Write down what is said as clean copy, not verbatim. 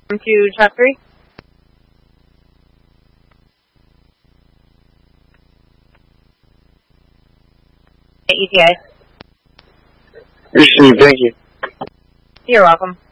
To Truck 3. ETA. Received, thank you. You're welcome.